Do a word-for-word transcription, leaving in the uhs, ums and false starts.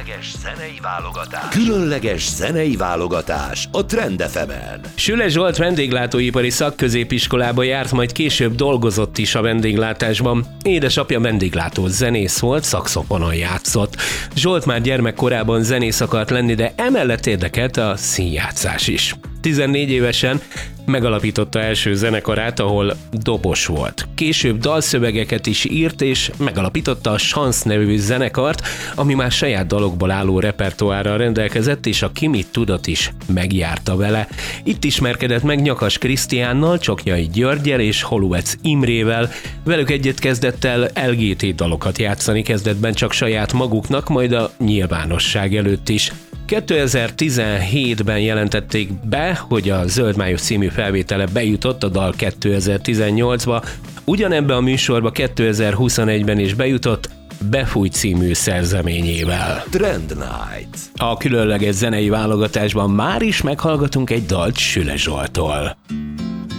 Különleges zenei válogatás. Különleges zenei válogatás a Trend ef emen. Süle Zsolt vendéglátóipari szakközépiskolába járt, majd később dolgozott is a vendéglátásban. Édesapja vendéglátó zenész volt, szaxofonon játszott. Zsolt már gyermekkorában zenész akart lenni, de emellett érdekelte a színjátszás is. tizennégy évesen megalapította első zenekarát, ahol dobos volt. Később dalszövegeket is írt, és megalapította a Sansz nevű zenekart, ami már saját dalokból álló repertoárral rendelkezett, és a Ki mit tudott is megjárta vele. Itt ismerkedett meg Nyakas Krisztiánnal, Csoknyai Györggyel és Holuec Imrével. Velük együtt kezdett el el gé té dalokat játszani, kezdetben csak saját maguknak, majd a nyilvánosság előtt is. kétezer-tizenhétben jelentették be, hogy a Zöld Május című felvétele bejutott a dal kétezer-tizennyolcba, ugyanebben a műsorba kétezer-huszonegyben is bejutott Befúj című szerzeményével. Trend Night. A különleges zenei válogatásban már is meghallgatunk egy dalt Süle Zsolttól.